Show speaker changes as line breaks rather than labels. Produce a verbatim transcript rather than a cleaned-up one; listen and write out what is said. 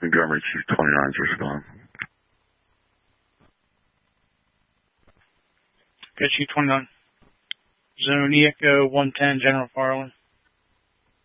Montgomery Chief twenty-nine to respond.
Okay, Chief twenty-nine. Zone E Echo one ten, General Farland.